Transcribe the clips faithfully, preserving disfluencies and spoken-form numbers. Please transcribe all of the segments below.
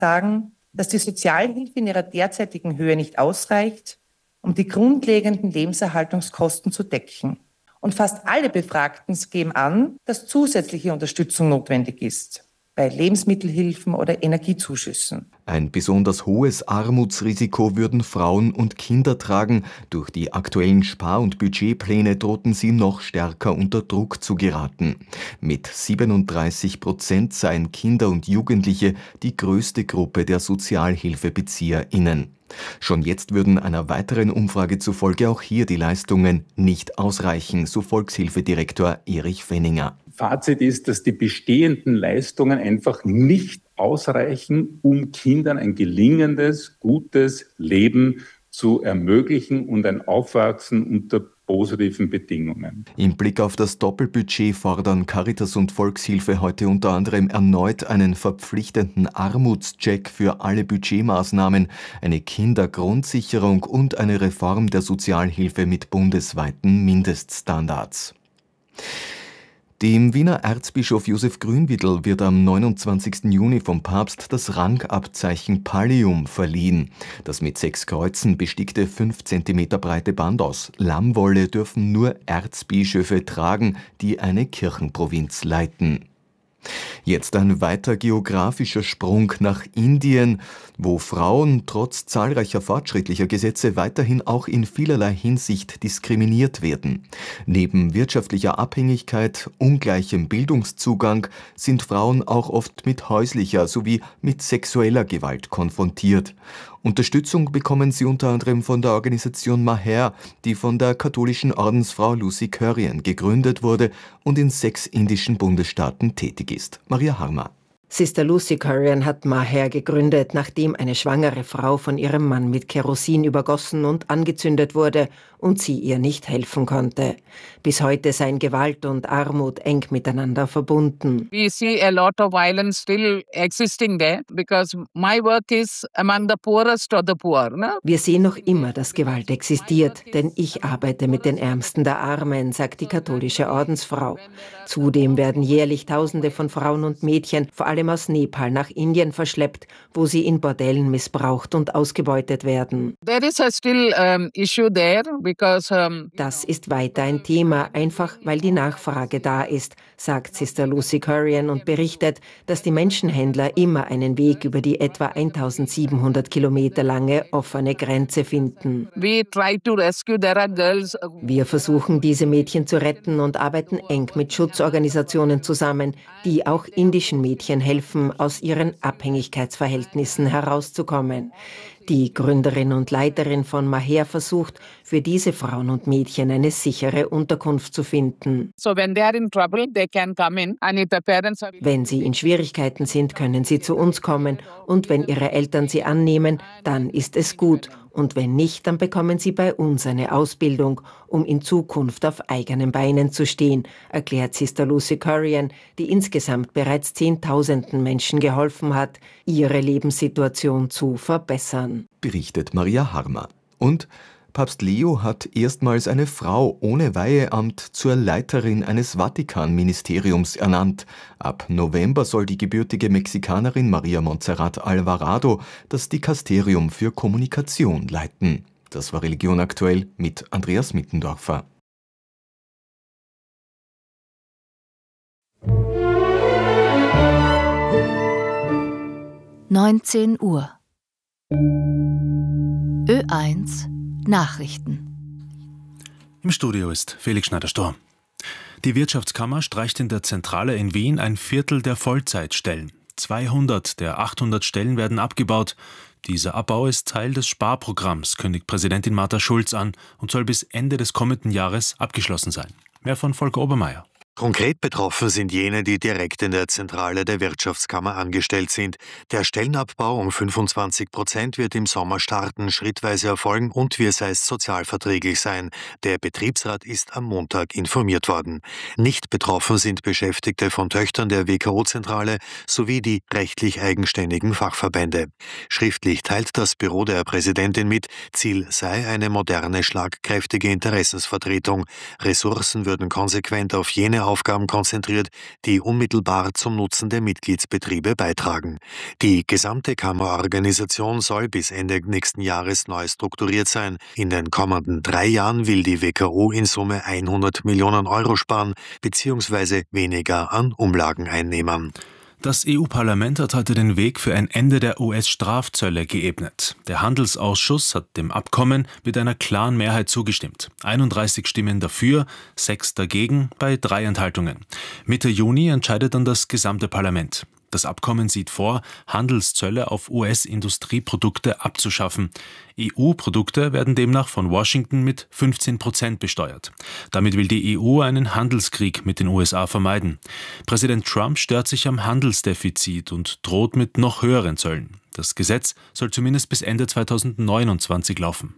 sagen, dass die Sozialhilfe in ihrer derzeitigen Höhe nicht ausreicht, um die grundlegenden Lebenserhaltungskosten zu decken. Und fast alle Befragten geben an, dass zusätzliche Unterstützung notwendig ist, bei Lebensmittelhilfen oder Energiezuschüssen. Ein besonders hohes Armutsrisiko würden Frauen und Kinder tragen. Durch die aktuellen Spar- und Budgetpläne drohten sie noch stärker unter Druck zu geraten. Mit siebenunddreißig Prozent seien Kinder und Jugendliche die größte Gruppe der SozialhilfebezieherInnen. Schon jetzt würden einer weiteren Umfrage zufolge auch hier die Leistungen nicht ausreichen, so Volkshilfedirektor Erich Fenninger. Fazit ist, dass die bestehenden Leistungen einfach nicht ausreichen, um Kindern ein gelingendes, gutes Leben zu ermöglichen und ein Aufwachsen unter positiven Bedingungen. Im Blick auf das Doppelbudget fordern Caritas und Volkshilfe heute unter anderem erneut einen verpflichtenden Armutscheck für alle Budgetmaßnahmen, eine Kindergrundsicherung und eine Reform der Sozialhilfe mit bundesweiten Mindeststandards. Dem Wiener Erzbischof Josef Grünwittel wird am neunundzwanzigsten Juni vom Papst das Rangabzeichen Pallium verliehen. Das mit sechs Kreuzen bestickte fünf Zentimeter breite Band aus Lammwolle dürfen nur Erzbischöfe tragen, die eine Kirchenprovinz leiten. Jetzt ein weiter geografischer Sprung nach Indien, wo Frauen trotz zahlreicher fortschrittlicher Gesetze weiterhin auch in vielerlei Hinsicht diskriminiert werden. Neben wirtschaftlicher Abhängigkeit, ungleichem Bildungszugang sind Frauen auch oft mit häuslicher sowie mit sexueller Gewalt konfrontiert. Unterstützung bekommen sie unter anderem von der Organisation Maher, die von der katholischen Ordensfrau Lucy Currian gegründet wurde und in sechs indischen Bundesstaaten tätig ist. Maria Harmer. Sister Lucy Currian hat Maher gegründet, nachdem eine schwangere Frau von ihrem Mann mit Kerosin übergossen und angezündet wurde und sie ihr nicht helfen konnte. Bis heute seien Gewalt und Armut eng miteinander verbunden. We see a lot of violence still existing there because my work is among the poorest of the poor. No? Wir sehen noch immer, dass Gewalt existiert, denn ich arbeite mit den Ärmsten der Armen, sagt die katholische Ordensfrau. Zudem werden jährlich Tausende von Frauen und Mädchen, vor allem aus Nepal, nach Indien verschleppt, wo sie in Bordellen missbraucht und ausgebeutet werden. There is a still um, issue there because um, das ist weiter ein Thema, einfach weil die Nachfrage da ist, sagt Sister Lucy Currian und berichtet, dass die Menschenhändler immer einen Weg über die etwa eintausendsiebenhundert Kilometer lange offene Grenze finden. We try to rescue. There are girls. Wir versuchen, diese Mädchen zu retten und arbeiten eng mit Schutzorganisationen zusammen, die auch indischen Mädchen helfen, aus ihren Abhängigkeitsverhältnissen herauszukommen. Die Gründerin und Leiterin von Maher versucht, für diese Frauen und Mädchen eine sichere Unterkunft zu finden. So when they are in trouble, they can come in. And if the parents are... Wenn sie in Schwierigkeiten sind, können sie zu uns kommen. Und wenn ihre Eltern sie annehmen, dann ist es gut. Und wenn nicht, dann bekommen sie bei uns eine Ausbildung, um in Zukunft auf eigenen Beinen zu stehen, erklärt Sister Lucy Currian, die insgesamt bereits Zehntausenden Menschen geholfen hat, ihre Lebenssituation zu verbessern. Berichtet Maria Harmer. Und Papst Leo hat erstmals eine Frau ohne Weiheamt zur Leiterin eines Vatikan-Ministeriums ernannt. Ab November soll die gebürtige Mexikanerin Maria Montserrat Alvarado das Dikasterium für Kommunikation leiten. Das war Religion aktuell mit Andreas Mittendorfer. neunzehn Uhr. Ö eins Nachrichten. Im Studio ist Felix Schneider-Storm. Die Wirtschaftskammer streicht in der Zentrale in Wien ein Viertel der Vollzeitstellen. zweihundert der achthundert Stellen werden abgebaut. Dieser Abbau ist Teil des Sparprogramms, kündigt Präsidentin Martha Schulz an und soll bis Ende des kommenden Jahres abgeschlossen sein. Mehr von Volker Obermeier. Konkret betroffen sind jene, die direkt in der Zentrale der Wirtschaftskammer angestellt sind. Der Stellenabbau um fünfundzwanzig Prozent wird im Sommer starten, schrittweise erfolgen und wie es heißt, sozialverträglich sein. Der Betriebsrat ist am Montag informiert worden. Nicht betroffen sind Beschäftigte von Töchtern der W K O-Zentrale sowie die rechtlich eigenständigen Fachverbände. Schriftlich teilt das Büro der Präsidentin mit, Ziel sei eine moderne, schlagkräftige Interessensvertretung. Ressourcen würden konsequent auf jene jene Aufgaben konzentriert, die unmittelbar zum Nutzen der Mitgliedsbetriebe beitragen. Die gesamte Kammerorganisation soll bis Ende nächsten Jahres neu strukturiert sein. In den kommenden drei Jahren will die W K O in Summe hundert Millionen Euro sparen bzw. weniger an Umlagen einnehmen. Das E U-Parlament hat heute den Weg für ein Ende der U S-Strafzölle geebnet. Der Handelsausschuss hat dem Abkommen mit einer klaren Mehrheit zugestimmt. einunddreißig Stimmen dafür, sechs dagegen, bei drei Enthaltungen. Mitte Juni entscheidet dann das gesamte Parlament. Das Abkommen sieht vor, Handelszölle auf U S-Industrieprodukte abzuschaffen. E U-Produkte werden demnach von Washington mit fünfzehn Prozent besteuert. Damit will die E U einen Handelskrieg mit den U S A vermeiden. Präsident Trump stört sich am Handelsdefizit und droht mit noch höheren Zöllen. Das Gesetz soll zumindest bis Ende zweitausendneunundzwanzig laufen.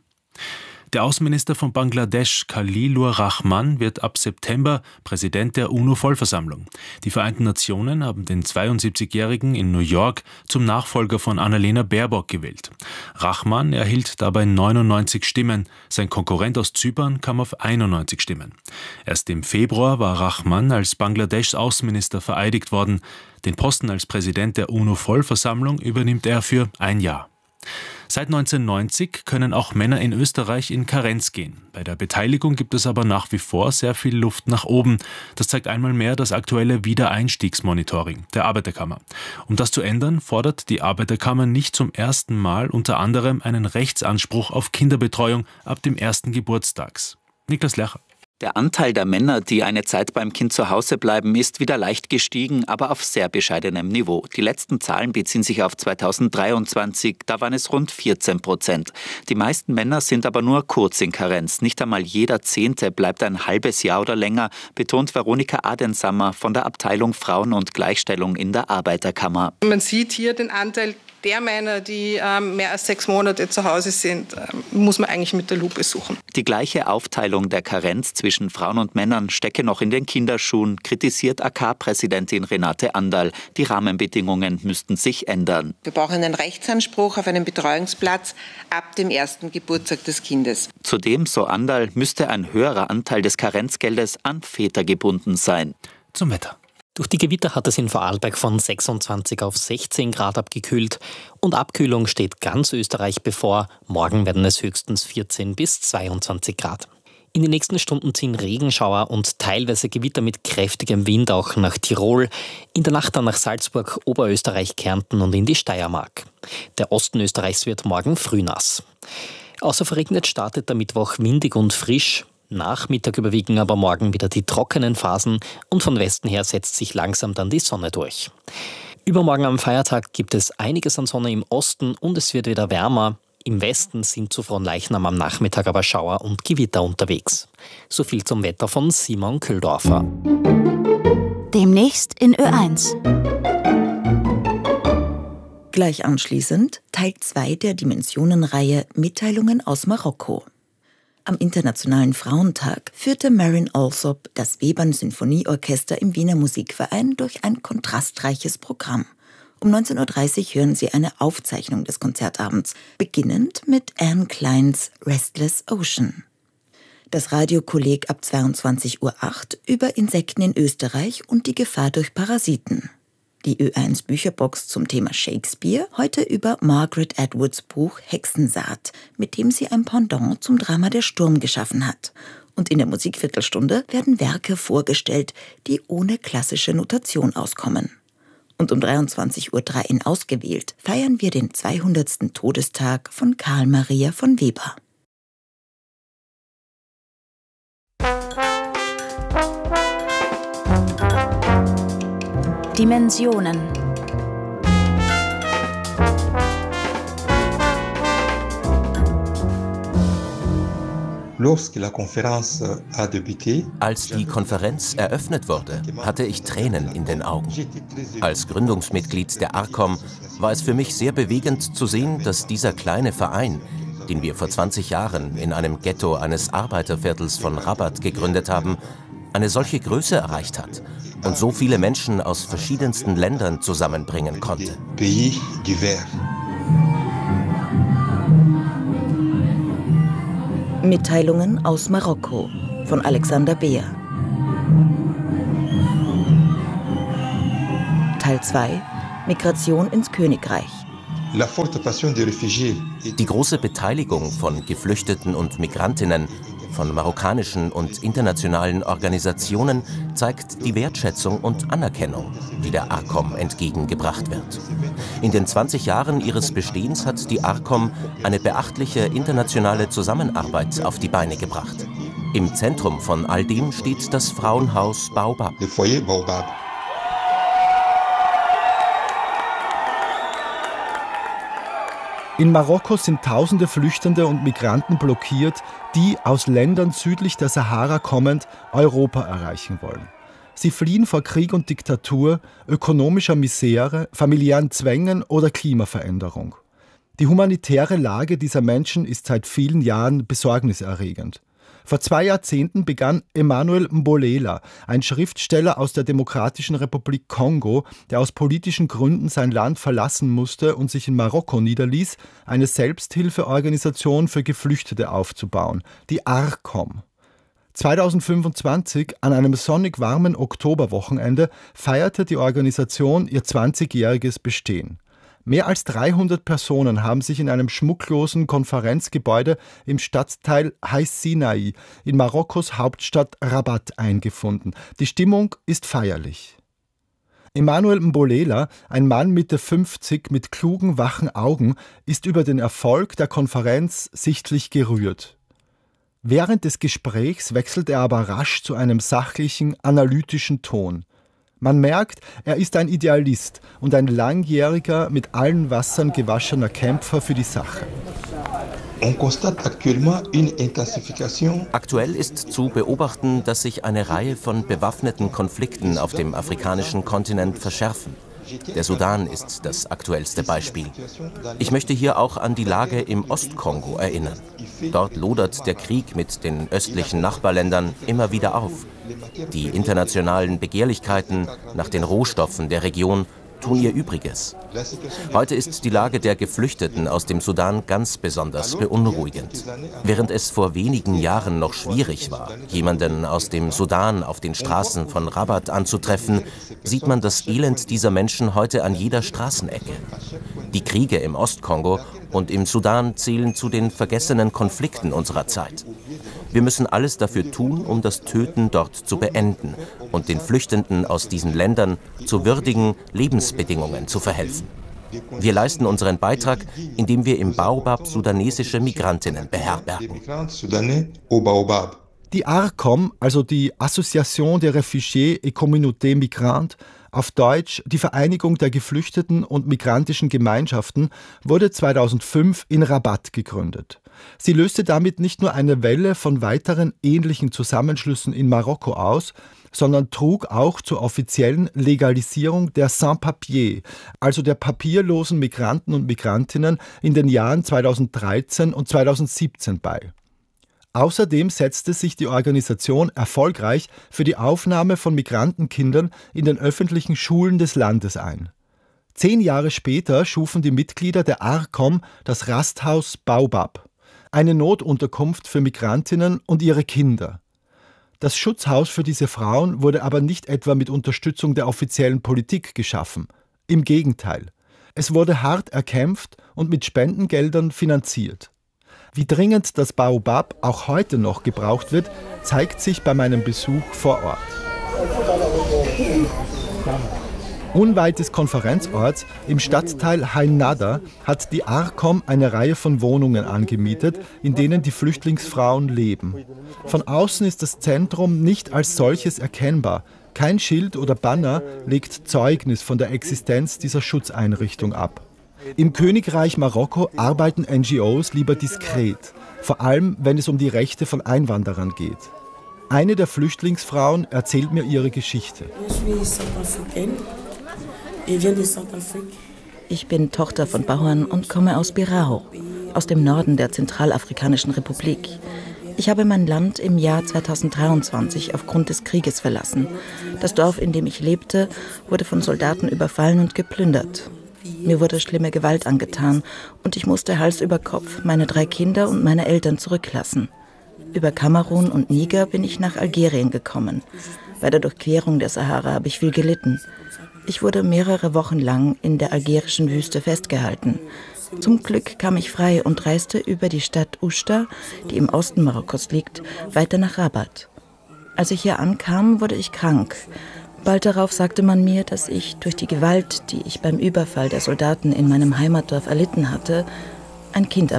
Der Außenminister von Bangladesch, Khalilur Rahman, wird ab September Präsident der UNO-Vollversammlung. Die Vereinten Nationen haben den zweiundsiebzigjährigen in New York zum Nachfolger von Annalena Baerbock gewählt. Rahman erhielt dabei neunundneunzig Stimmen, sein Konkurrent aus Zypern kam auf einundneunzig Stimmen. Erst im Februar war Rahman als Bangladeschs Außenminister vereidigt worden. Den Posten als Präsident der UNO-Vollversammlung übernimmt er für ein Jahr. Seit neunzehnhundertneunzig können auch Männer in Österreich in Karenz gehen. Bei der Beteiligung gibt es aber nach wie vor sehr viel Luft nach oben. Das zeigt einmal mehr das aktuelle Wiedereinstiegsmonitoring der Arbeiterkammer. Um das zu ändern, fordert die Arbeiterkammer nicht zum ersten Mal unter anderem einen Rechtsanspruch auf Kinderbetreuung ab dem ersten Geburtstags. Niklas Lercher. Der Anteil der Männer, die eine Zeit beim Kind zu Hause bleiben, ist wieder leicht gestiegen, aber auf sehr bescheidenem Niveau. Die letzten Zahlen beziehen sich auf zweitausenddreiundzwanzig, da waren es rund vierzehn Prozent. Die meisten Männer sind aber nur kurz in Karenz. Nicht einmal jeder Zehnte bleibt ein halbes Jahr oder länger, betont Veronika Adensammer von der Abteilung Frauen und Gleichstellung in der Arbeiterkammer. Man sieht hier den Anteil der Männer, die ähm, mehr als sechs Monate zu Hause sind, ähm, muss man eigentlich mit der Lupe suchen. Die gleiche Aufteilung der Karenz zwischen Frauen und Männern stecke noch in den Kinderschuhen, kritisiert A K-Präsidentin Renate Anderl. Die Rahmenbedingungen müssten sich ändern. Wir brauchen einen Rechtsanspruch auf einen Betreuungsplatz ab dem ersten Geburtstag des Kindes. Zudem, so Anderl, müsste ein höherer Anteil des Karenzgeldes an Väter gebunden sein. Zum Wetter. Durch die Gewitter hat es in Vorarlberg von sechsundzwanzig auf sechzehn Grad abgekühlt und Abkühlung steht ganz Österreich bevor. Morgen werden es höchstens vierzehn bis zweiundzwanzig Grad. In den nächsten Stunden ziehen Regenschauer und teilweise Gewitter mit kräftigem Wind auch nach Tirol, in der Nacht dann nach Salzburg, Oberösterreich, Kärnten und in die Steiermark. Der Osten Österreichs wird morgen frühnass. Außer verregnet startet der Mittwoch windig und frisch. Nachmittag überwiegen aber morgen wieder die trockenen Phasen und von Westen her setzt sich langsam dann die Sonne durch. Übermorgen am Feiertag gibt es einiges an Sonne im Osten und es wird wieder wärmer. Im Westen sind zu Fronleichnam am Nachmittag aber Schauer und Gewitter unterwegs. So viel zum Wetter von Simon Köhldorfer. Demnächst in Ö eins. Gleich anschließend Teil zwei der Dimensionenreihe Mitteilungen aus Marokko. Am Internationalen Frauentag führte Marin Alsop das Webern-Sinfonieorchester im Wiener Musikverein durch ein kontrastreiches Programm. Um neunzehn Uhr dreißig hören Sie eine Aufzeichnung des Konzertabends, beginnend mit Anne Kleins Restless Ocean. Das Radiokolleg ab zweiundzwanzig Uhr acht über Insekten in Österreich und die Gefahr durch Parasiten. Die Ö eins Bücherbox zum Thema Shakespeare, heute über Margaret Atwoods Buch Hexensaat, mit dem sie ein Pendant zum Drama Der Sturm geschaffen hat. Und in der Musikviertelstunde werden Werke vorgestellt, die ohne klassische Notation auskommen. Und um dreiundzwanzig Uhr drei in Ausgewählt feiern wir den zweihundertsten Todestag von Karl Maria von Weber. Dimensionen. Als die Konferenz eröffnet wurde, hatte ich Tränen in den Augen. Als Gründungsmitglied der ARCOM war es für mich sehr bewegend zu sehen, dass dieser kleine Verein, den wir vor zwanzig Jahren in einem Ghetto eines Arbeiterviertels von Rabat gegründet haben, eine solche Größe erreicht hat und so viele Menschen aus verschiedensten Ländern zusammenbringen konnte. Mitteilungen aus Marokko von Alexander Beer. zwei, Migration ins Königreich. Die große Beteiligung von Geflüchteten und Migrantinnen, von marokkanischen und internationalen Organisationen zeigt die Wertschätzung und Anerkennung, die der ARCOM entgegengebracht wird. In den zwanzig Jahren ihres Bestehens hat die ARCOM eine beachtliche internationale Zusammenarbeit auf die Beine gebracht. Im Zentrum von all dem steht das Frauenhaus Baobab. In Marokko sind tausende Flüchtende und Migranten blockiert, die aus Ländern südlich der Sahara kommend Europa erreichen wollen. Sie fliehen vor Krieg und Diktatur, ökonomischer Misere, familiären Zwängen oder Klimaveränderung. Die humanitäre Lage dieser Menschen ist seit vielen Jahren besorgniserregend. Vor zwei Jahrzehnten begann Emmanuel Mbolela, ein Schriftsteller aus der Demokratischen Republik Kongo, der aus politischen Gründen sein Land verlassen musste und sich in Marokko niederließ, eine Selbsthilfeorganisation für Geflüchtete aufzubauen, die ARCOM. zweitausendfünfundzwanzig, an einem sonnig warmen Oktoberwochenende, feierte die Organisation ihr zwanzigjähriges Bestehen. Mehr als dreihundert Personen haben sich in einem schmucklosen Konferenzgebäude im Stadtteil Hais Sinai in Marokkos Hauptstadt Rabat eingefunden. Die Stimmung ist feierlich. Emmanuel Mbolela, ein Mann Mitte fünfzig mit klugen, wachen Augen, ist über den Erfolg der Konferenz sichtlich gerührt. Während des Gesprächs wechselt er aber rasch zu einem sachlichen, analytischen Ton. Man merkt, er ist ein Idealist und ein langjähriger, mit allen Wassern gewaschener Kämpfer für die Sache. Aktuell ist zu beobachten, dass sich eine Reihe von bewaffneten Konflikten auf dem afrikanischen Kontinent verschärfen. Der Sudan ist das aktuellste Beispiel. Ich möchte hier auch an die Lage im Ostkongo erinnern. Dort lodert der Krieg mit den östlichen Nachbarländern immer wieder auf. Die internationalen Begehrlichkeiten nach den Rohstoffen der Region tun ihr Übriges. Heute ist die Lage der Geflüchteten aus dem Sudan ganz besonders beunruhigend. Während es vor wenigen Jahren noch schwierig war, jemanden aus dem Sudan auf den Straßen von Rabat anzutreffen, sieht man das Elend dieser Menschen heute an jeder Straßenecke. Die Kriege im Ostkongo und im Sudan zählen zu den vergessenen Konflikten unserer Zeit. Wir müssen alles dafür tun, um das Töten dort zu beenden und den Flüchtenden aus diesen Ländern zu würdigen Lebensbedingungen zu verhelfen. Wir leisten unseren Beitrag, indem wir im Baobab sudanesische Migrantinnen beherbergen. Die ARCOM, also die Association des Réfugiés et Communautés Migrantes, auf Deutsch die Vereinigung der geflüchteten und migrantischen Gemeinschaften, wurde zweitausendfünf in Rabat gegründet. Sie löste damit nicht nur eine Welle von weiteren ähnlichen Zusammenschlüssen in Marokko aus, sondern trug auch zur offiziellen Legalisierung der Sans-Papiers, also der papierlosen Migranten und Migrantinnen in den Jahren zweitausenddreizehn und zweitausendsiebzehn bei. Außerdem setzte sich die Organisation erfolgreich für die Aufnahme von Migrantenkindern in den öffentlichen Schulen des Landes ein. Zehn Jahre später schufen die Mitglieder der ARCOM das Rasthaus Baobab, eine Notunterkunft für Migrantinnen und ihre Kinder. Das Schutzhaus für diese Frauen wurde aber nicht etwa mit Unterstützung der offiziellen Politik geschaffen. Im Gegenteil. Es wurde hart erkämpft und mit Spendengeldern finanziert. Wie dringend das Baobab auch heute noch gebraucht wird, zeigt sich bei meinem Besuch vor Ort. Unweit des Konferenzorts, im Stadtteil Hainada, hat die ARCOM eine Reihe von Wohnungen angemietet, in denen die Flüchtlingsfrauen leben. Von außen ist das Zentrum nicht als solches erkennbar. Kein Schild oder Banner legt Zeugnis von der Existenz dieser Schutzeinrichtung ab. Im Königreich Marokko arbeiten N G Os lieber diskret, vor allem wenn es um die Rechte von Einwanderern geht. Eine der Flüchtlingsfrauen erzählt mir ihre Geschichte. Ich bin Tochter von Bauern und komme aus Birao, aus dem Norden der Zentralafrikanischen Republik. Ich habe mein Land im Jahr zweitausenddreiundzwanzig aufgrund des Krieges verlassen. Das Dorf, in dem ich lebte, wurde von Soldaten überfallen und geplündert. Mir wurde schlimme Gewalt angetan und ich musste Hals über Kopf meine drei Kinder und meine Eltern zurücklassen. Über Kamerun und Niger bin ich nach Algerien gekommen. Bei der Durchquerung der Sahara habe ich viel gelitten. Ich wurde mehrere Wochen lang in der algerischen Wüste festgehalten. Zum Glück kam ich frei und reiste über die Stadt Oujda, die im Osten Marokkos liegt, weiter nach Rabat. Als ich hier ankam, wurde ich krank. Bald darauf sagte man mir, dass ich durch die Gewalt, die ich beim Überfall der Soldaten in meinem Heimatdorf erlitten hatte, ein Kind